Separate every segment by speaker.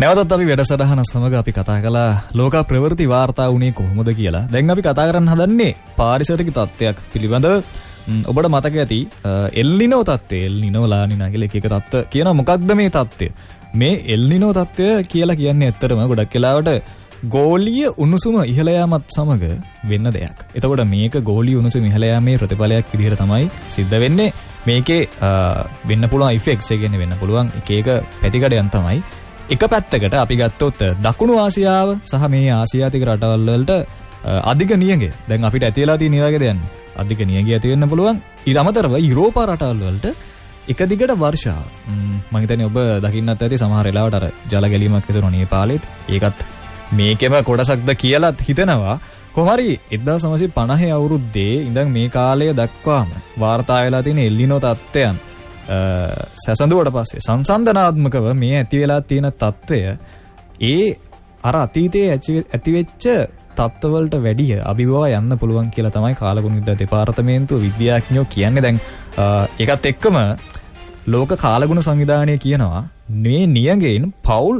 Speaker 1: නැවතත් අපි වැඩසටහන සමග අපි කතා කළා ලෝක ප්‍රවෘත්ති වාර්තා වුණේ කොහොමද කියලා. දැන් අපි කතා කරන්න හදන්නේ පාරිසරික තත්ත්වයක් පිළිබඳව. ඔබට මතක ඇති එල් නිනෝ තත්ත්වය, එල් නිනෝ ලා නිනා කියලා එක තත්ත්ව කියනවා. මොකක්ද මේ තත්ත්වය? මේ එල් නිනෝ තත්ත්වය කියලා කියන්නේ ඇත්තටම ගොඩක් වෙලාවට ගෝලීය උණුසුම ඉහළ යාමත් සමග වෙන්න දෙයක්. එතකොට මේක ගෝලීය උණුසුම ඉහළ යාමේ ප්‍රතිඵලයක් විදිහට තමයි සිද්ධ වෙන්නේ. මේකේ වෙන්න පුළුවන් ඉෆෙක්ට්ස් ඒ කියන්නේ වෙන්න පුළුවන් එක එක පැතිකඩයන් තමයි. එක පැත්තකට අපි ගත්තොත් දකුණු ආසියාව සහ මේ ආසියාතික රටවල් වලට අධික නියඟය. දැන් අපිට ඇති වෙලා තියෙන වගේ දෙයක්. අධික නියඟය ඇති වෙන්න පුළුවන්. ඊට අමතරව යුරෝපා රටවල් වලට එක දිගට වර්ෂාව. මම හිතන්නේ ඔබ දකින්නත් ඇති සමහර වෙලාවට අර ජල ගැලීමක් විතර නේපාලෙත්. ඒකත් මේකෙම කොටසක්ද කියලාත් හිතනවා. කොහොම හරි 1950 අවුරුද්දේ ඉඳන් මේ කාලය දක්වාම වාර්තා වෙලා තියෙන එල් නිනෝ තත්ත්වයන් සැසඳුවට පස්සේ සංසන්දනාත්මකව මේ ඇති වෙලා තියෙන තත්ත්වය ඒ අර අතීතයේ ඇතිවෙච්ච තත්ත්වවලට වැඩිය අභිබවා යන්න පුළුවන් කියලා තමයි කාලගුණ විද්‍යා දෙපාර්තමේන්තුව විද්‍යාඥයෝ කියන්නේ. දැන් ඒකත් එක්කම ලෝක කාලගුණ සංවිධානය කියනවා මේ නියඟයෙන් පවුල්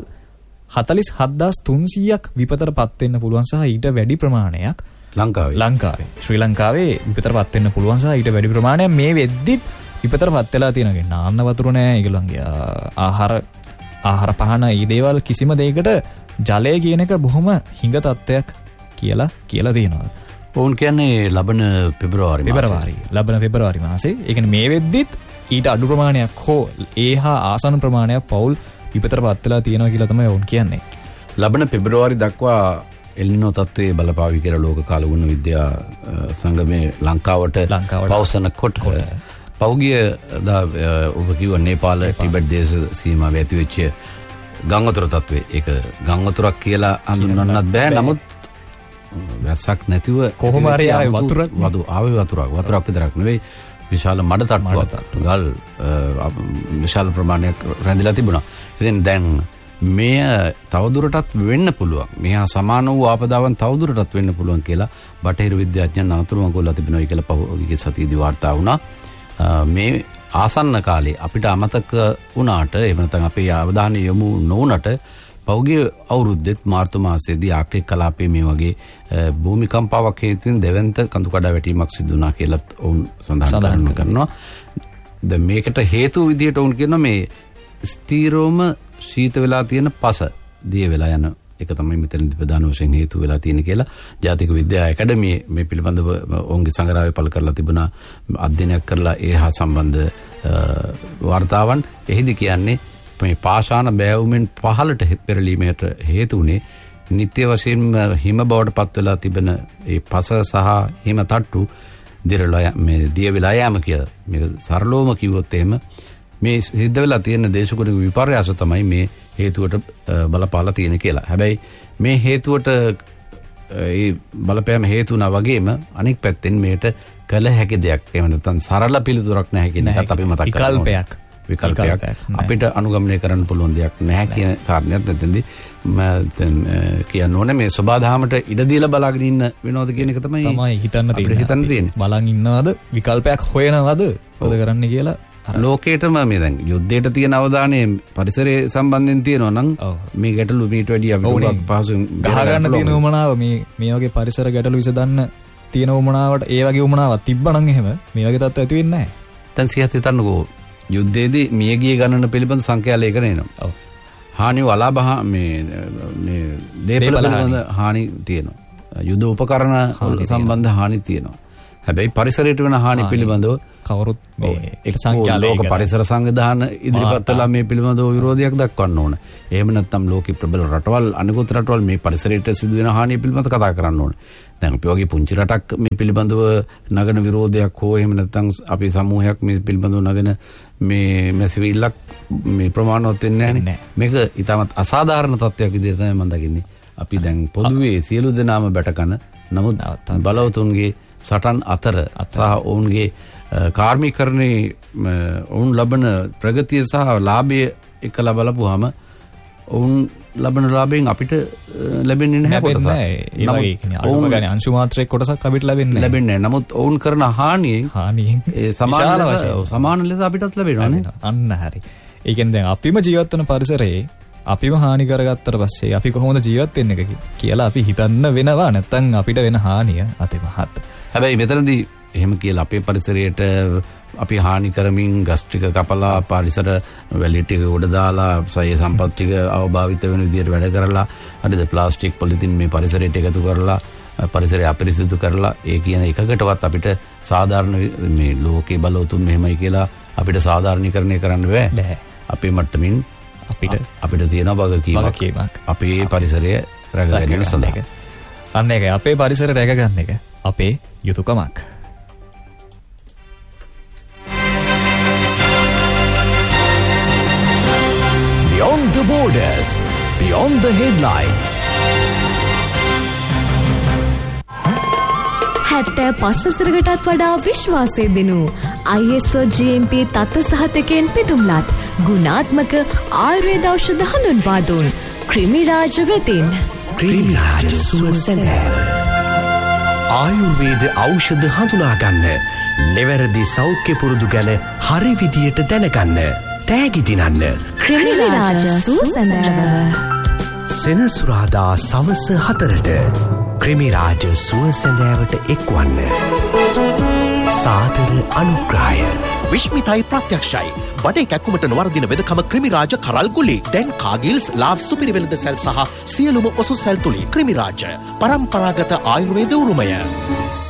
Speaker 1: 47300ක් විපතටපත් වෙන්න පුළුවන් සහ ඊට වැඩි ප්‍රමාණයක් ලංකාවේ ශ්‍රී ලංකාවේ විපතටපත් වෙන්න පුළුවන් සහ ඊට වැඩි ප්‍රමාණයක් මේ වෙද්දිත් විපතටපත් වෙලා තියෙනවා. නාන්න වතුර නැහැ, ඒගොල්ලන්ගේ ආහාර පහන මේ දේවල් කිසිම දෙයකට ජලය කියන එක බොහොම හිඟ තත්ත්වයක් කියලා තියෙනවා.
Speaker 2: ඕන් කියන්නේ ලබන පෙබරවාරි මාසේ. ඒ කියන්නේ මේ වෙද්දිත් ඊට අඩු ප්‍රමාණයක් හෝ ඒහා ආසන්න ප්‍රමාණයක් පවුල් විපතටපත් වෙලා තියෙනවා කියලා තමයි ඕන් කියන්නේ. ලබන පෙබරවාරි දක්වා එල් නිනෝ තත්ත්වයේ බලපාවි කියලා ලෝක කාලගුණ විද්‍යා සංගමේ ලංකාවට පවසනකොට පෞගිය ඔබ කිව්ව නේපාල ටිබෙට් දේශ සීමාවේ ඇතිවෙච්ච ගංගාතුර තත්ත්වය. ඒක ගංගාතුරක් කියලා හඳුන්වන්නත් බෑ. නමුත් වැස්සක් නැතිව
Speaker 1: කොහොම හරි ආවේ
Speaker 2: වතුරක් විතරක් නෙවෙයි, විශාල මඩ තට්ටුවක් ගල් විශාල ප්‍රමාණයක් රැඳිලා තිබුණා. ඉතින් දැන් මෙය තවදුරටත් වෙන්න පුළුවන්. මෙහා සමාන වූ ආපදාවන් තවදුරටත් වෙන්න පුළුවන් කියලා බටහිර විද්‍යාඥයන් අතුරුම ගොල්ලා තිබෙනවා කියලා පහුගිය සතියේදී වාර්තා වුණා. මේ ආසන්න කාලේ අපිට අමතක වුණාට එහෙම නැත්නම් අපේ අවධානය යොමු නොවුනට පෞගිය අවුරුද්දෙත් මාර්තු මාසයේදී ආක්ටික් කලාපයේ මේ වගේ භූමිකම්පාවක් හේතුවෙන් දෙවන්ත කඳු කඩා වැටීමක් සිදු වුණා කියලා ඔවුන් සඳහන් කරනවා. දැන් මේකට හේතු විදිහට ඔවුන් කියනවා මේ ස්ථීරවම ශීත වෙලා තියෙන පස දිය වෙලා යන එක තමයි මෙතනදී ප්‍රධාන වශයෙන් හේතු වෙලා තියෙන්නේ කියලා ජාතික විද්‍යා ඇකඩමියේ මේ පිළිබඳව ඔවුන්ගේ සංග්‍රහය පළ කරලා තිබුණා. අධ්‍යයනයක් කරලා ඒ හා සම්බන්ධ වාර්තාවන්. එහිදී කියන්නේ මේ පාෂාණ බෑවුමෙන් පහළට පෙරලීමට හේතු වුණේ නිත්‍ය වශයෙන් හිම බවට පත් වෙලා තිබෙන ඒ පස සහ හිම තට්ටු දිය වෙලා යෑම කියලා. මේක සරලවම කිව්වොත් එහෙම මේ සිද්ධ වෙලා තියෙන දේශගුණික විපර්යාස තමයි මේ හේතුවට බලපාලා තියෙන කියලා. හැබැයි මේ හේතුවට ඒ බලපෑම හේතු වුණා වගේම අනෙක් පැත්තෙන් මේකට කළ හැකි දෙයක් එහෙම නැත්නම් සරල පිළිතුරක් නැහැ කියන එකත් අපි මතක් කරගන්නවා. විකල්පයක් අපිට අනුගමනය කරන්න පුළුවන් දෙයක් නැහැ කියන කාරණයක් මෙතෙන්දී කියන්න ඕනේ. මේ සබාධාමට ඉඩ දීලා බලාගෙන ඉන්න වෙනවද කියන එක තමයි
Speaker 1: හිතන්න තියෙන්නේ. බලන් ඉන්නවද, විකල්පයක් හොයනවද මොකද කරන්න කියලා.
Speaker 2: ලෝකේටම මේ දැන් යුද්ධයට තියෙන අවධානය පරිසරය සම්බන්ධයෙන් තියෙනවා නම් මේ ගැටලු මීට වැඩිය අපිට පහසුවෙන්
Speaker 1: ගහ ගන්න තියෙන උමනාව මේ වගේ පරිසර ගැටලු විසඳන්න තියෙන උමනාවට ඒ වගේ උමනාවක් තිබ්බනම් එහෙම මේ වගේ තත්ත්ව ඇති වෙන්නේ නැහැ.
Speaker 2: දැන් සියත් හිතන්නකෝ යුද්ධයේදී මියගිය ගණන පිළිබඳ සංඛ්‍යා ලේඛන එනවා. හානි වලාබහ මේ දේපල පිළිබඳ හානි තියෙනවා. යුද උපකරණ සම්බන්ධ හානි තියෙනවා. හැබැයි පරිසරයට වෙන හානි පිළිබඳව
Speaker 1: කවුරුත්
Speaker 2: මේ සංඛ්‍යා ලෝක පරිසර සංවිධාන ඉදිරිපත් කළා මේ පිළිබඳව විරෝධයක් දක්වන්න ඕන. එහෙම නැත්නම් ලෝකේ ප්‍රබල රටවල් අනිකුත් රටවල් මේ පරිසරයට සිදුවෙන හානිය පිළිබඳව කතා කරන්න ඕන. දැන් අපි වගේ පුංචි රටක් මේ පිළිබඳව නගන විරෝධයක් හෝ එහෙම නැත්නම් අපි සමූහයක් මේ පිළිබඳව නගන මේ මැසිවිල්ලක් මේ ප්‍රමාණවත් වෙන්නේ නැහැ. මේක ඊටමත් අසාධාරණ තත්ත්වයක් විදිහට තමයි මම දකින්නේ. අපි දැන් පොදුවේ සියලු දෙනාම බැටකන නමුත් බලවතුන්ගේ සටන් අතර සහ ඔවුන්ගේ කාර්මිකරණේ ඔවුන් ලබන ප්‍රගතිය සහ ලාභය එකලා බලපුවාම ඔවුන් ලබන ලාභයෙන් අපිට ලැබෙන්නේ නැහැ කොටසක්.
Speaker 1: ඒ කියන්නේ අනුම ගානේ අංශු මාත්‍රයක් කොටසක් අපිට ලැබෙන්නේ
Speaker 2: නැහැ. නමුත් ඔවුන් කරන හානියෙන් සමාන ලෙස අපිටත් ලැබෙනවා නේ.
Speaker 1: අන්න හරි. ඒ කියන්නේ දැන් අපිම ජීවත් වෙන පරිසරයේ අපිම හානි කරගත්තට පස්සේ අපි කොහොමද ජීවත් වෙන්නේ කියලා අපි හිතන්න වෙනවා. නැත්නම් අපිට වෙන හානිය අතිමහත්.
Speaker 2: හැබැයි මෙතනදී එහෙම කියලා අපේ පරිසරයට අපි හානි කරමින් ගස් ටික කපලා පරිසර වැලි ටික උඩ දාලා සය සම්පත් ටික අවභාවිත වෙන විදියට වැඩ කරලා හරිද ප්ලාස්ටික් පොලිතින් මේ පරිසරයට එකතු කරලා පරිසරය අපිරිසිදු කරලා ඒ කියන එකකටවත් අපිට සාධාරණ මේ ලෝකේ බලවතුන් මෙහෙමයි කියලා අපිට සාධාරණීකරණය කරන්න බෑ. අපේ මට්ටමින් අපිට තියෙන වගකීමක් අපේ පරිසරය රැකගැනීම සඳහා.
Speaker 1: අන්න ඒකයි අපේ පරිසරය රැකගන්න එක අපේ යුතුයකමක්.
Speaker 3: Beyond the borders, beyond the headlines.
Speaker 4: 75 වසරකටත් වඩා විශ්වාසය දෙනු ISO GMP තත්ත්ව සහතිකයෙන් පිදුම්ලත් ගුණාත්මක ආයුර්වේද ඖෂධ හඳුන්වා දුන් ක්‍රිමිරාජ වෙතින්
Speaker 3: ක්‍රිමිරාජ සුවසැඳෑව. ආයුර්වේද ඖෂධ හඳුනා ගන්න, නිවැරදි සෞඛ්‍ය පුරුදු ගැන හරි විදියට දැනගන්න, තෑගි දිනන්න.
Speaker 4: ක්‍රිමිරාජ සුවසැඳෑව.
Speaker 3: සෙනසුරාදා සවස 4ට ක්‍රිමිරාජ සුවසැඳෑවට එක්වන්න. සාදර අනුග්‍රහය.
Speaker 5: විශ්මිතයි ප්‍රත්‍යක්ෂයි. බඩේ කැක්කුමට නොවර්දින වෙදකම ක්‍රිමිරාජ කරල්ගුලි. දැන් කාගිල්ස් ලාව් සුපිරි වෙළඳ සැල් සහ සියලුම ඔසු සැල් තුලින් ක්‍රිමිරාජ පරම්පරාගත ආයුර්වේද උරුමය.